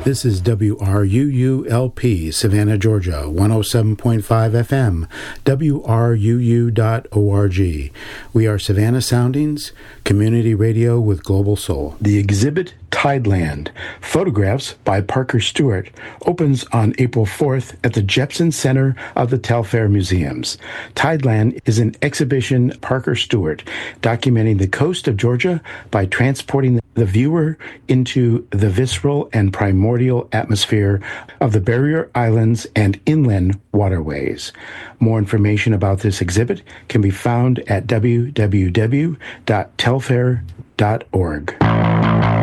This is WRUULP, Savannah, Georgia, 107.5 FM, WRUU.org. We are Savannah Soundings, community radio with global soul. The exhibit Tideland, Photographs by Parker Stewart, opens on April 4th at the Jepson Center of the Telfair Museums. Tideland is an exhibition Parker Stewart documenting the coast of Georgia by transporting the viewer into the visceral and primordial atmosphere of the barrier islands and inland waterways. More information about this exhibit can be found at www.telfair.org.